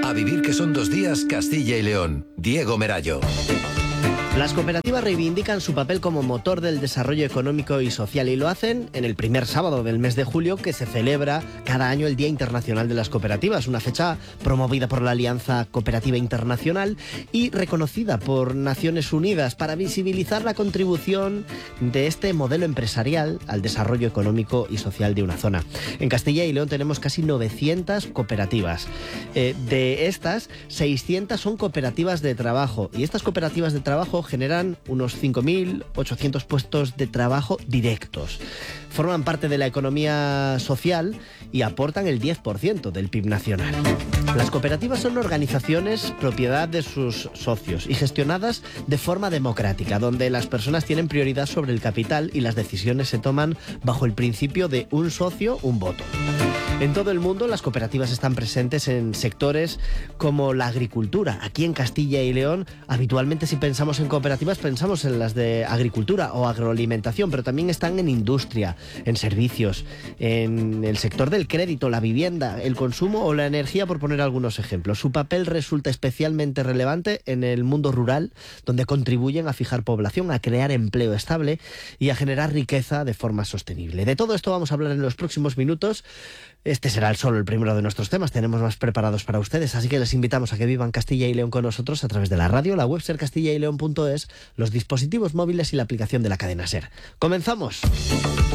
A vivir que son 2 días, Castilla y León. Diego Merallo. Las cooperativas reivindican su papel como motor del desarrollo económico y social y lo hacen en el primer sábado del mes de julio, que se celebra cada año el Día Internacional de las Cooperativas, una fecha promovida por la Alianza Cooperativa Internacional y reconocida por Naciones Unidas para visibilizar la contribución de este modelo empresarial al desarrollo económico y social de una zona. En Castilla y León tenemos casi 900 cooperativas. De estas, 600 son cooperativas de trabajo y estas cooperativas de trabajo generan unos 5.800 puestos de trabajo directos. Forman parte de la economía social y aportan el 10% del PIB nacional. Las cooperativas son organizaciones propiedad de sus socios y gestionadas de forma democrática, donde las personas tienen prioridad sobre el capital y las decisiones se toman bajo el principio de un socio, un voto. En todo el mundo las cooperativas están presentes en sectores como la agricultura. Aquí en Castilla y León, habitualmente si pensamos en cooperativas pensamos en las de agricultura o agroalimentación, pero también están en industria, en servicios, en el sector del crédito, la vivienda, el consumo o la energía, por poner algunos ejemplos. Su papel resulta especialmente relevante en el mundo rural, donde contribuyen a fijar población, a crear empleo estable y a generar riqueza de forma sostenible. De todo esto vamos a hablar en los próximos minutos. Este será solo el primero de nuestros temas, tenemos más preparados para ustedes, así que les invitamos a que vivan Castilla y León con nosotros a través de la radio, la web sercastillaYleón.es, los dispositivos móviles y la aplicación de la cadena SER. ¡Comenzamos!